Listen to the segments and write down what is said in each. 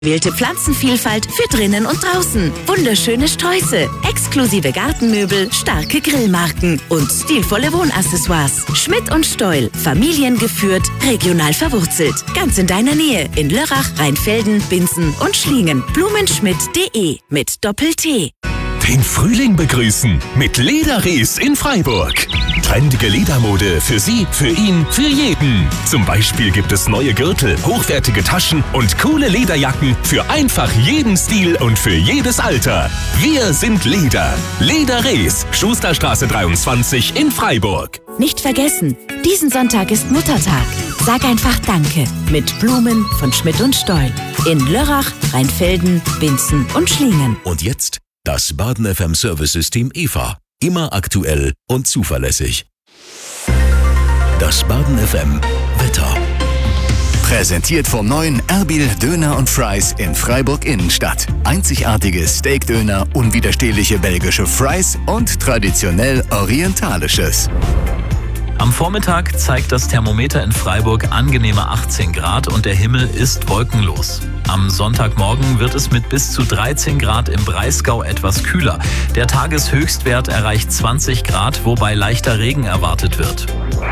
Wählte Pflanzenvielfalt für drinnen und draußen. Wunderschöne Sträuße, exklusive Gartenmöbel, starke Grillmarken und stilvolle Wohnaccessoires. Schmidt und Steul, familiengeführt, regional verwurzelt. Ganz in deiner Nähe in Lörrach, Rheinfelden, Binzen und Schlingen. Blumenschmidt.de mit Doppel-T. Den Frühling begrüßen mit Lederres in Freiburg. Trendige Ledermode für Sie, für ihn, für jeden. Zum Beispiel gibt es neue Gürtel, hochwertige Taschen und coole Lederjacken für einfach jeden Stil und für jedes Alter. Wir sind Leder. Lederres, Schusterstraße 23 in Freiburg. Nicht vergessen, diesen Sonntag ist Muttertag. Sag einfach Danke mit Blumen von Schmidt und Steul. In Lörrach, Rheinfelden, Binzen und Schlingen. Und jetzt das Baden FM Service System EVA. Immer aktuell und zuverlässig. Das Baden FM Wetter. Präsentiert vom neuen Erbil Döner und Fries in Freiburg Innenstadt. Einzigartige Steakdöner, unwiderstehliche belgische Fries und traditionell orientalisches. Am Vormittag zeigt das Thermometer in Freiburg angenehme 18 Grad und der Himmel ist wolkenlos. Am Sonntagmorgen wird es mit bis zu 13 Grad im Breisgau etwas kühler. Der Tageshöchstwert erreicht 20 Grad, wobei leichter Regen erwartet wird.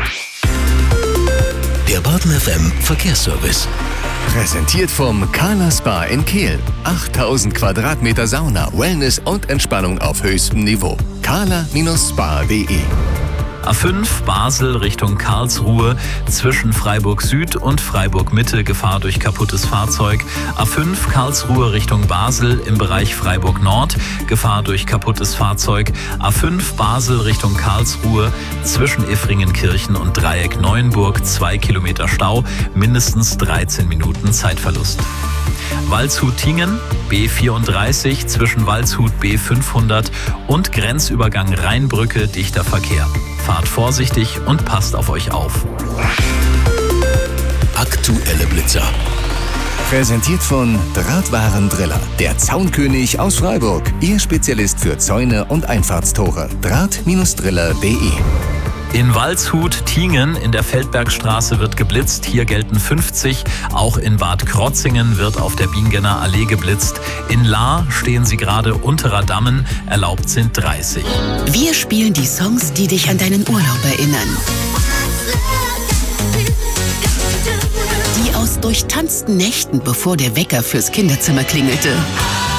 Der Baden FM Verkehrsservice. Präsentiert vom Kala Spa in Kehl. 8000 Quadratmeter Sauna, Wellness und Entspannung auf höchstem Niveau. kala-spa.de. A5 Basel Richtung Karlsruhe, zwischen Freiburg Süd und Freiburg Mitte Gefahr durch kaputtes Fahrzeug. A5 Karlsruhe Richtung Basel im Bereich Freiburg Nord, Gefahr durch kaputtes Fahrzeug. A5 Basel Richtung Karlsruhe, zwischen Iffringenkirchen und Dreieck Neuenburg 2 Kilometer Stau, mindestens 13 Minuten Zeitverlust. Waldshut-Tingen, B34 zwischen Waldshut B500 und Grenzübergang Rheinbrücke dichter Verkehr. Fahrt vorsichtig und passt auf euch auf. Aktuelle Blitzer. Präsentiert von Drahtwarendriller, der Zaunkönig aus Freiburg. Ihr Spezialist für Zäune und Einfahrtstore. Draht-driller.de. In Waldshut-Tingen in der Feldbergstraße wird geblitzt. Hier gelten 50. Auch in Bad Krotzingen wird auf der Biengener Allee geblitzt. In Lahr stehen sie gerade unterer Dammen. Erlaubt sind 30. Wir spielen die Songs, die dich an deinen Urlaub erinnern. Die aus durchtanzten Nächten, bevor der Wecker fürs Kinderzimmer klingelte.